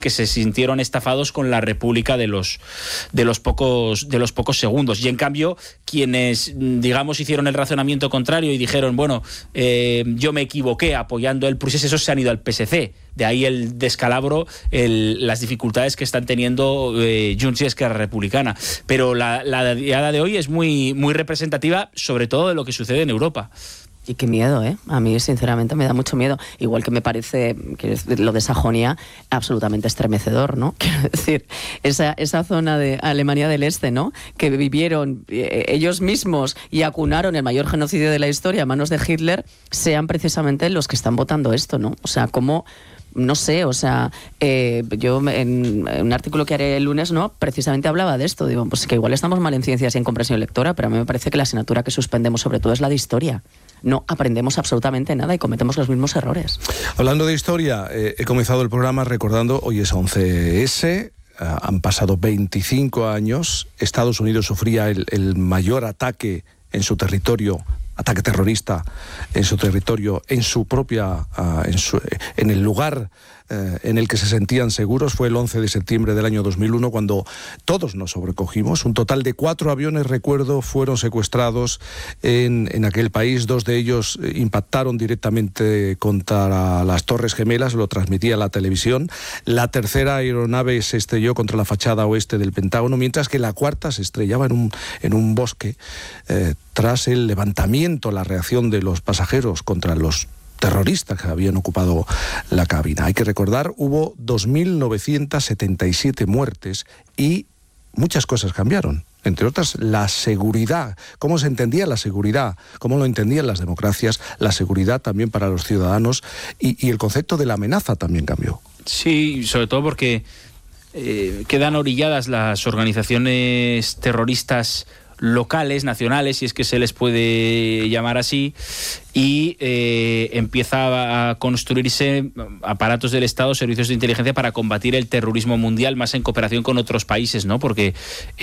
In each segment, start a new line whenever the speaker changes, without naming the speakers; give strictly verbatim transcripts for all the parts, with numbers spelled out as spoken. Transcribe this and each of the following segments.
que se sintieron estafados con la República de los de los pocos de los pocos segundos. Y en cambio, quienes, digamos, hicieron el razonamiento contrario y dijeron, bueno, eh, yo me equivoqué apoyando el procés, esos se han ido al P S C. De ahí el descalabro, el, las dificultades que están teniendo eh, Junts y Esquerra Republicana. Pero la, la diada de hoy es muy, muy representativa, sobre todo de lo que sucede en Europa.
Y qué miedo, ¿eh? A mí, sinceramente, me da mucho miedo. Igual que me parece que lo de Sajonia absolutamente estremecedor, ¿no? Quiero decir, esa, esa zona de Alemania del Este, ¿no? Que vivieron eh, ellos mismos y acunaron el mayor genocidio de la historia a manos de Hitler, sean precisamente los que están votando esto, ¿no? O sea, cómo... No sé, o sea, eh, yo en, en un artículo que haré el lunes, ¿no? Precisamente hablaba de esto. Digo, pues que igual estamos mal en ciencias y en comprensión lectora, pero a mí me parece que la asignatura que suspendemos sobre todo es la de historia. No aprendemos absolutamente nada y cometemos los mismos errores.
Hablando de historia, eh, he comenzado el programa recordando, hoy es once ese, uh, han pasado veinticinco años, Estados Unidos sufría el, el mayor ataque en su territorio, ataque terrorista en su territorio, en su propia, uh, en, su, en el lugar uh, en el que se sentían seguros. Fue el once de septiembre del año dos mil uno cuando todos nos sobrecogimos. Un total de cuatro aviones, recuerdo, fueron secuestrados en, en aquel país. Dos de ellos impactaron directamente contra las Torres Gemelas, lo transmitía la televisión. La tercera aeronave se estrelló contra la fachada oeste del Pentágono, mientras que la cuarta se estrellaba en un, en un bosque eh, tras el levantamiento, la reacción de los pasajeros contra los terroristas que habían ocupado la cabina. Hay que recordar, hubo dos mil novecientas setenta y siete muertes y muchas cosas cambiaron. Entre otras, la seguridad, cómo se entendía la seguridad, cómo lo entendían las democracias, la seguridad también para los ciudadanos y, y el concepto de la amenaza también cambió.
Sí, sobre todo porque eh, quedan orilladas las organizaciones terroristas locales, nacionales, si es que se les puede llamar así, y eh, empieza a construirse aparatos del Estado, servicios de inteligencia para combatir el terrorismo mundial, más en cooperación con otros países, ¿no? Porque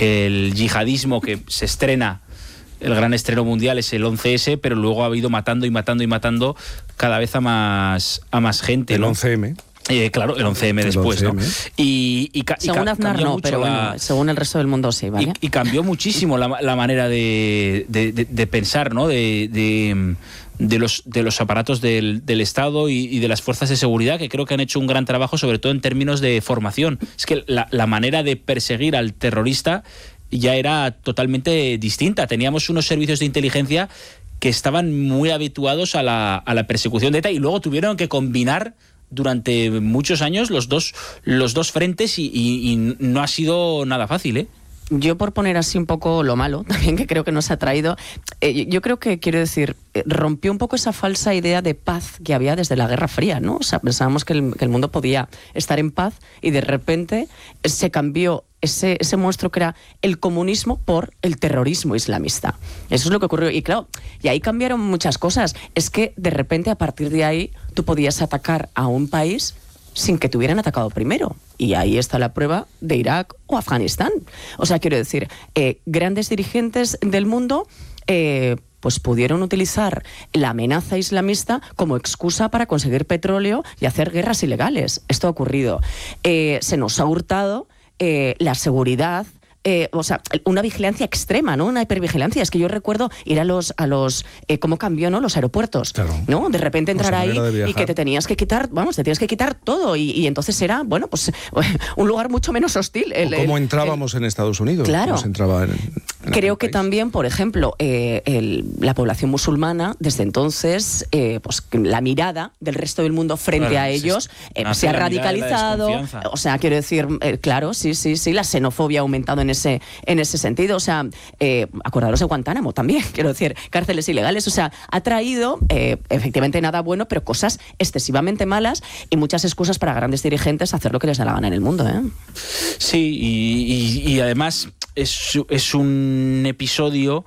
el yihadismo que se estrena, el gran estreno mundial es el once ese, pero luego ha ido matando y matando y matando cada vez a más, a más gente,
el
¿no?
once eme.
Eh, claro, el once eme después,
el once eme.
¿no? Y, y, y
según Aznar no, pero la... bueno, según el resto del mundo sí, ¿vale?
Y, y cambió muchísimo la, la manera de, de, de, de pensar, ¿no? De, de, de, los, de los aparatos del, del Estado y, y de las fuerzas de seguridad, que creo que han hecho un gran trabajo, sobre todo en términos de formación. Es que la, la manera de perseguir al terrorista ya era totalmente distinta. Teníamos unos servicios de inteligencia que estaban muy habituados a la, a la persecución de ETA y luego tuvieron que combinar durante muchos años los dos los dos frentes y, y, y no ha sido nada fácil, ¿eh?
Yo, por poner así un poco lo malo, también que creo que nos ha traído, eh, yo creo que, quiero decir, eh, rompió un poco esa falsa idea de paz que había desde la Guerra Fría, ¿no? O sea, pensábamos que el, que el mundo podía estar en paz y de repente se cambió ese, ese monstruo que era el comunismo por el terrorismo islamista. Eso es lo que ocurrió. Y claro, y ahí cambiaron muchas cosas. Es que de repente, a partir de ahí, tú podías atacar a un país sin que te hubieran atacado primero. Y ahí está la prueba de Irak o Afganistán. O sea, quiero decir, eh, grandes dirigentes del mundo eh, pues pudieron utilizar la amenaza islamista como excusa para conseguir petróleo y hacer guerras ilegales. Esto ha ocurrido. Eh, se nos ha hurtado eh, la seguridad. Eh, o sea, una vigilancia extrema, ¿no? Una hipervigilancia. Es que yo recuerdo ir a los, a los eh, cómo cambió, ¿no? Los aeropuertos,
claro.
¿no? De repente entrar ahí y que te tenías que quitar, vamos, te tenías que quitar todo y, y entonces era, bueno, pues un lugar mucho menos hostil. El,
¿Cómo
el,
entrábamos el, en Estados Unidos?
Claro.
¿Cómo se entraba en, en
Creo que
país?
también, por ejemplo, eh, el, la población musulmana, desde entonces, eh, pues la mirada del resto del mundo frente
claro,
a ellos eh, se ha radicalizado. O sea, quiero decir, eh, claro, sí, sí, sí, la xenofobia ha aumentado en ese, en ese sentido. O sea, eh, acordaros de Guantánamo también, quiero decir, cárceles ilegales. O sea, ha traído eh, efectivamente nada bueno, pero cosas excesivamente malas y muchas excusas para grandes dirigentes hacer lo que les da la gana en el mundo, ¿eh?
Sí, y, y, y además es, es un episodio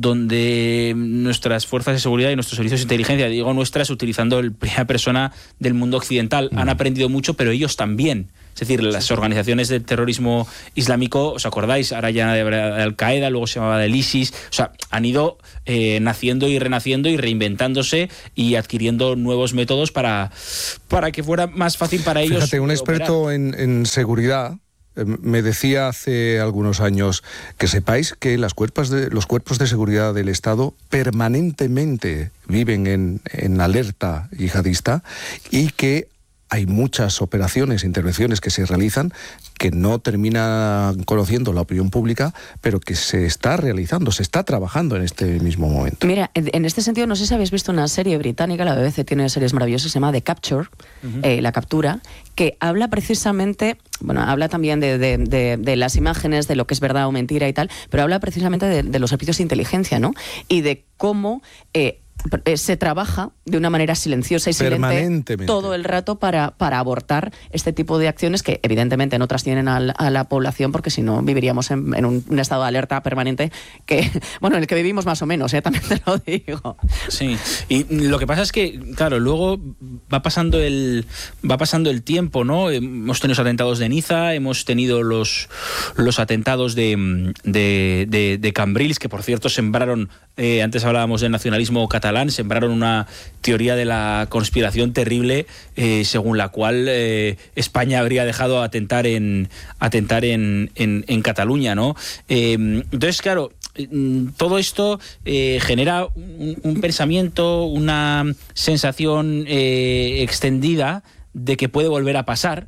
donde nuestras fuerzas de seguridad y nuestros servicios de inteligencia, digo nuestras utilizando el primera persona del mundo occidental, mm. han aprendido mucho, pero ellos también. Es decir, las organizaciones de terrorismo islámico, ¿os acordáis? Ahora ya de Al-Qaeda, luego se llamaba del ISIS. O sea, han ido eh, naciendo y renaciendo y reinventándose y adquiriendo nuevos métodos para, para que fuera más fácil para ellos.
Fíjate, un experto en, en seguridad eh, me decía hace algunos años que sepáis que las cuerpos de, los cuerpos de seguridad del Estado permanentemente viven en, en alerta yihadista y que hay muchas operaciones, intervenciones que se realizan que no terminan conociendo la opinión pública, pero que se está realizando, se está trabajando en este mismo momento.
Mira, en este sentido, no sé si habéis visto una serie británica, la B B C tiene series maravillosas, se llama The Capture, uh-huh. eh, La Captura, que habla precisamente, bueno, habla también de, de, de, de las imágenes, de lo que es verdad o mentira y tal, pero habla precisamente de, de los servicios de inteligencia, ¿no? Y de cómo Eh, se trabaja de una manera silenciosa y silente todo el rato para, para abortar este tipo de acciones que evidentemente no trascienden a la, a la población, porque si no viviríamos en, en un, un estado de alerta permanente que, bueno, en el que vivimos más o menos, ¿eh? También te lo digo.
Sí, y lo que pasa es que, claro, luego va pasando el va pasando el tiempo, ¿no? Hemos tenido los atentados de Niza, hemos tenido los, los atentados de, de, de, de Cambrils, que por cierto sembraron, eh, antes hablábamos del nacionalismo catalán, sembraron una teoría de la conspiración terrible, eh, según la cual eh, España habría dejado atentar en atentar en, en, en Cataluña, ¿no? Eh, entonces, claro, todo esto eh, genera un, un pensamiento, una sensación eh, extendida de que puede volver a pasar,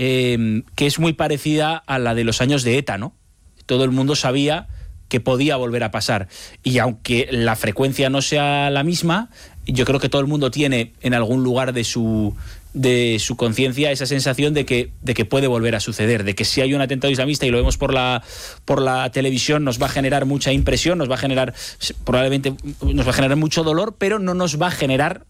eh, que es muy parecida a la de los años de ETA, ¿no? Todo el mundo sabía que podía volver a pasar. Y aunque la frecuencia no sea la misma, yo creo que todo el mundo tiene en algún lugar de su de su conciencia esa sensación de que de que puede volver a suceder, de que si hay un atentado islamista y lo vemos por la por la televisión nos va a generar mucha impresión, nos va a generar probablemente nos va a generar mucho dolor, pero no nos va a generar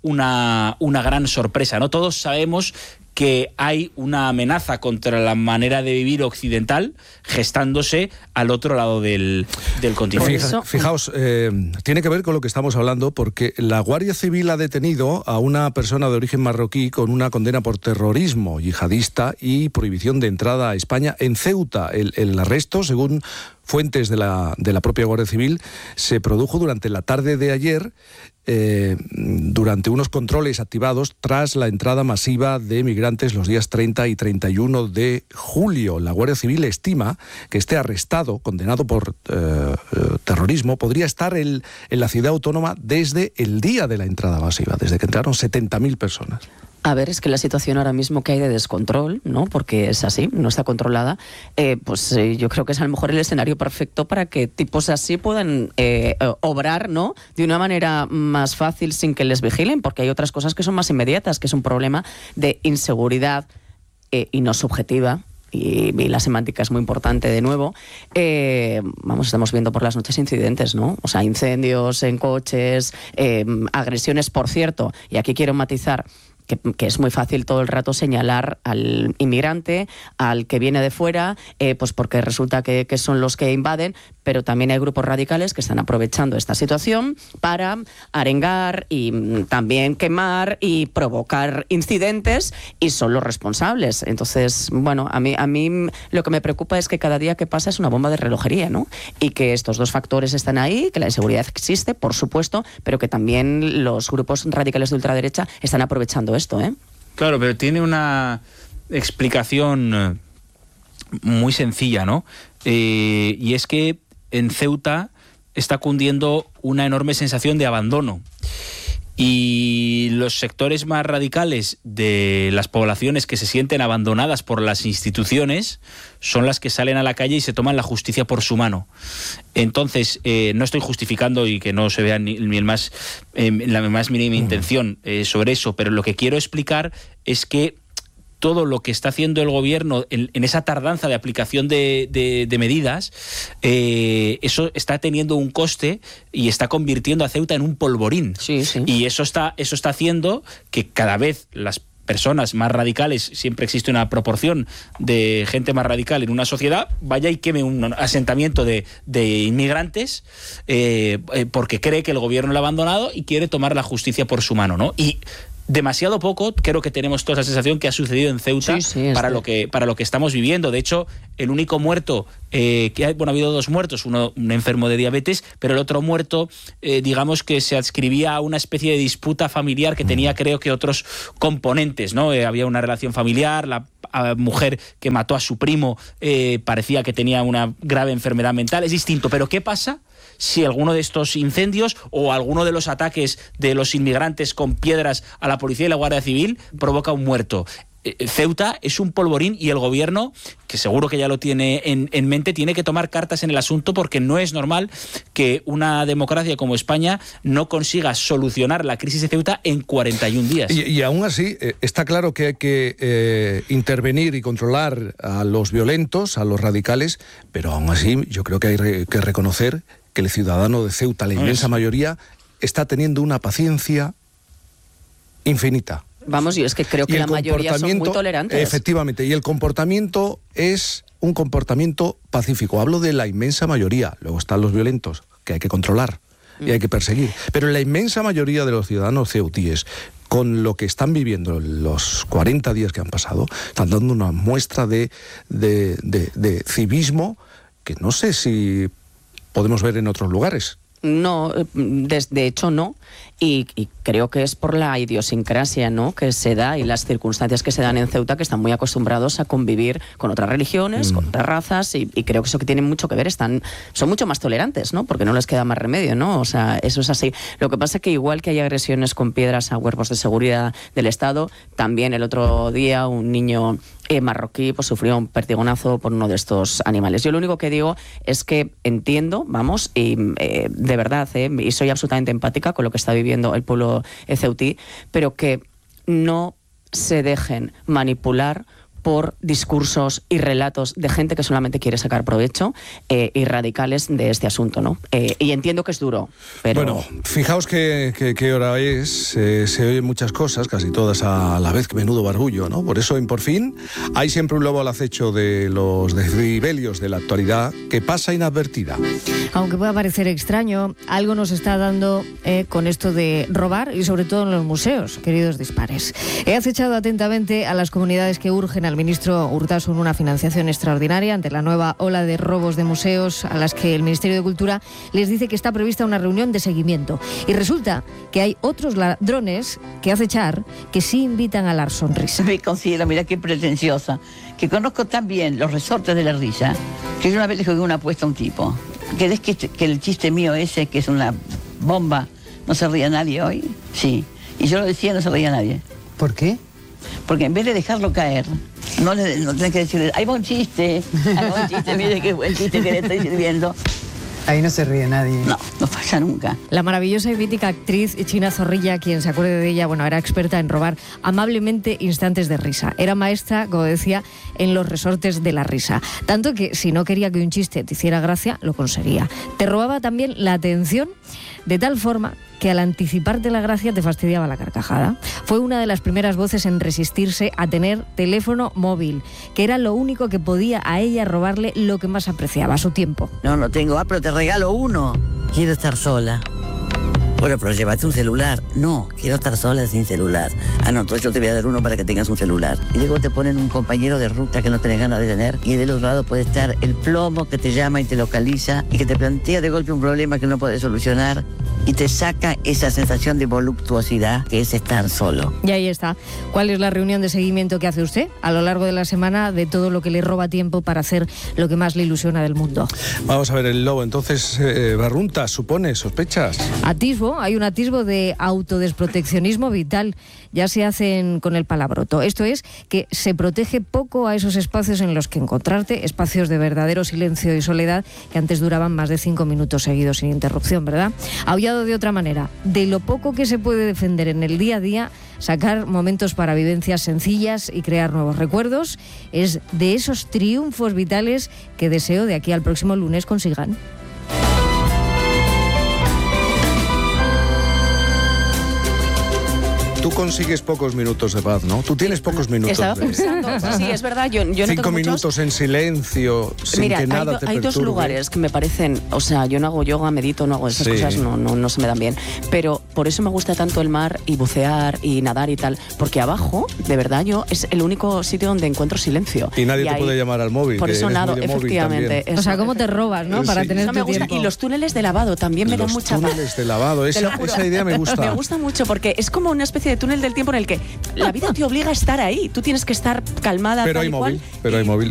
una una gran sorpresa, ¿no? Todos sabemos que hay una amenaza contra la manera de vivir occidental gestándose al otro lado del, del continente.
Fija, fijaos, eh, tiene que ver con lo que estamos hablando, porque la Guardia Civil ha detenido a una persona de origen marroquí con una condena por terrorismo yihadista y prohibición de entrada a España en Ceuta. El, el arresto, según fuentes de la, de la propia Guardia Civil, se produjo durante la tarde de ayer, Eh, durante unos controles activados tras la entrada masiva de migrantes los días treinta y treinta y uno de julio. La Guardia Civil estima que este arrestado, condenado por eh, terrorismo, podría estar el, en la ciudad autónoma desde el día de la entrada masiva, desde que entraron setenta mil personas.
A ver, es que la situación ahora mismo que hay de descontrol, ¿no? Porque es así, no está controlada, eh, pues eh, yo creo que es a lo mejor el escenario perfecto para que tipos así puedan eh, obrar, ¿no? De una manera más fácil sin que les vigilen, porque hay otras cosas que son más inmediatas, que es un problema de inseguridad eh, y no subjetiva. Y, y la semántica es muy importante de nuevo. Eh, vamos, estamos viendo por las noches incidentes, ¿no? O sea, incendios en coches, eh, agresiones, por cierto, y aquí quiero matizar Que, que es muy fácil todo el rato señalar al inmigrante, al que viene de fuera, eh, pues porque resulta que, que son los que invaden, pero también hay grupos radicales que están aprovechando esta situación para arengar y mm, también quemar y provocar incidentes, y son los responsables. Entonces, bueno, a mí, a mí lo que me preocupa es que cada día que pasa es una bomba de relojería, ¿no? Y que estos dos factores están ahí, que la inseguridad existe, por supuesto, pero que también los grupos radicales de ultraderecha están aprovechando esto, ¿eh?
Claro, pero tiene una explicación muy sencilla, ¿no? Eh, y es que en Ceuta está cundiendo una enorme sensación de abandono. Y los sectores más radicales de las poblaciones que se sienten abandonadas por las instituciones son las que salen a la calle y se toman la justicia por su mano. Entonces, eh, no estoy justificando y que no se vea ni, ni el más, eh, la más mínima intención eh, sobre eso, pero lo que quiero explicar es que todo lo que está haciendo el gobierno en, en esa tardanza de aplicación de, de, de medidas, eh, eso está teniendo un coste y está convirtiendo a Ceuta en un polvorín.
Sí, sí.
Y eso está, eso está haciendo que cada vez las personas más radicales, siempre existe una proporción de gente más radical en una sociedad, vaya y queme un asentamiento de, de inmigrantes eh, eh, porque cree que el gobierno lo ha abandonado y quiere tomar la justicia por su mano, ¿no? Y demasiado poco, creo que tenemos toda la sensación que ha sucedido en Ceuta
sí, sí,
para
sí.
lo que para lo que estamos viviendo. De hecho, el único muerto eh, que ha, bueno, ha habido dos muertos, uno un enfermo de diabetes, pero el otro muerto, eh, digamos que se adscribía a una especie de disputa familiar que tenía, creo que otros componentes, ¿no? Eh, había una relación familiar, la a mujer que mató a su primo eh, parecía que tenía una grave enfermedad mental. Es distinto, pero ¿qué pasa si alguno de estos incendios o alguno de los ataques de los inmigrantes con piedras a la policía y la Guardia Civil provoca un muerto? Ceuta es un polvorín y el gobierno, que seguro que ya lo tiene en, en mente, tiene que tomar cartas en el asunto, porque no es normal que una democracia como España no consiga solucionar la crisis de Ceuta en cuarenta y un días.
Y, y aún así, eh, está claro que hay que eh, intervenir y controlar a los violentos, a los radicales, pero aún así yo creo que hay re- que reconocer que el ciudadano de Ceuta, la inmensa mayoría, está teniendo una paciencia infinita.
Vamos, yo es que creo que la mayoría son muy tolerantes.
Efectivamente, y el comportamiento es un comportamiento pacífico. Hablo de la inmensa mayoría. Luego están los violentos, que hay que controlar y hay que perseguir. Pero la inmensa mayoría de los ciudadanos ceutíes, con lo que están viviendo los cuarenta días que han pasado, están dando una muestra de, de, de, de civismo que no sé si podemos ver en otros lugares.
No, de, de hecho no, y, y creo que es por la idiosincrasia, ¿no?, que se da y las circunstancias que se dan en Ceuta, que están muy acostumbrados a convivir con otras religiones, mm. con otras razas, y, y creo que eso que tiene mucho que ver, están son mucho más tolerantes, ¿no?, porque no les queda más remedio, ¿no? O sea, eso es así. Lo que pasa es que igual que hay agresiones con piedras a cuerpos de seguridad del Estado, también el otro día un niño eh, marroquí pues sufrió un perdigonazo por uno de estos animales. Yo lo único que digo es que entiendo, vamos, y eh, de verdad, eh, y soy absolutamente empática con lo que está viviendo el pueblo ceutí, pero que no se dejen manipular por discursos y relatos de gente que solamente quiere sacar provecho eh, y radicales de este asunto, ¿no? Eh, y entiendo que es duro, pero...
Bueno, fijaos qué que, que hora es, eh, se oyen muchas cosas, casi todas a la vez, que menudo barullo, ¿no? Por eso, en Por Fin, hay siempre un lobo al acecho de los decibelios de la actualidad que pasa inadvertida.
Aunque pueda parecer extraño, algo nos está dando eh, con esto de robar, y sobre todo en los museos, queridos dispares. He acechado atentamente a las comunidades que urgen al ministro Urtasun una financiación extraordinaria ante la nueva ola de robos de museos, a las que el Ministerio de Cultura les dice que está prevista una reunión de seguimiento. Y resulta que hay otros ladrones que acechar que sí invitan a la sonrisa.
Me considero, mira qué pretenciosa, que conozco tan bien los resortes de la risa, que yo una vez le jugué una apuesta a un tipo. ¿Querés que, que el chiste mío ese, que es una bomba, no se ría nadie hoy? Sí. Y yo lo decía, no se reía nadie.
¿Por qué?
Porque en vez de dejarlo caer, no, le, no tenés que decirle, ¡ay, buen chiste! ¡Ay, buen chiste! Mire qué buen chiste que le estoy sirviendo.
Ahí no se ríe nadie.
No, no falla nunca.
La maravillosa y mítica actriz China Zorrilla, quien se acuerde de ella, bueno, era experta en robar amablemente instantes de risa. Era maestra, como decía, en los resortes de la risa. Tanto que si no quería que un chiste te hiciera gracia, lo conseguía. Te robaba también la atención de tal forma que al anticiparte la gracia te fastidiaba la carcajada. Fue una de las primeras voces en resistirse a tener teléfono móvil, que era lo único que podía a ella robarle lo que más apreciaba, su tiempo.
No, no tengo, ah, pero te regalo uno. Quiero estar sola. Bueno, pero llévate un celular. No, quiero estar sola sin celular. Ah, no, entonces yo te voy a dar uno para que tengas un celular. Y luego te ponen un compañero de ruta que no tenés ganas de tener, y del otro lado puede estar el plomo que te llama y te localiza y que te plantea de golpe un problema que no puedes solucionar y te saca esa sensación de voluptuosidad que es estar solo.
Y ahí está. ¿Cuál es la reunión de seguimiento que hace usted a lo largo de la semana de todo lo que le roba tiempo para hacer lo que más le ilusiona del mundo?
Vamos a ver el lobo. Entonces, eh, Barrunta, supone, sospechas.
Atisbo, hay un atisbo de autodesproteccionismo vital. Ya se hacen con el palabroto. Esto es que se protege poco a esos espacios en los que encontrarte, espacios de verdadero silencio y soledad que antes duraban más de cinco minutos seguidos sin interrupción, ¿verdad? Aullado de otra manera, de lo poco que se puede defender en el día a día, sacar momentos para vivencias sencillas y crear nuevos recuerdos, es de esos triunfos vitales que deseo de aquí al próximo lunes consigan.
tú consigues pocos minutos de paz, ¿no? Tú tienes pocos minutos.
Estaba
de...
pensando, sí, es verdad, yo, yo
Cinco
noto
minutos
muchos...
en silencio, sin
Mira,
que
hay,
nada
do,
te
hay
perturbe.
dos lugares que me parecen, o sea, yo no hago yoga, medito, no hago esas
Sí.
cosas, no, no, no se me dan bien. Pero por eso me gusta tanto el mar y bucear y nadar y tal, porque abajo, de verdad, yo es el único sitio donde encuentro silencio.
Y nadie te
ahí,
puede llamar al móvil.
Por
que
eso
eres
nado,
muy de móvil
efectivamente.
también.
O sea, cómo te robas, ¿no?
Sí.
Para tener
Eso me
tu
gusta.
tiempo.
Y los túneles de lavado también me dan
Los
mucha paz.
túneles de lavado,
Te lo
esa,
juro.
esa idea me gusta.
Me gusta mucho porque es como una especie de túnel del tiempo en el que la vida te obliga a estar ahí. Tú tienes que estar calmada.
Pero
tal
hay
y cual,
móvil, pero hay
y-
móvil.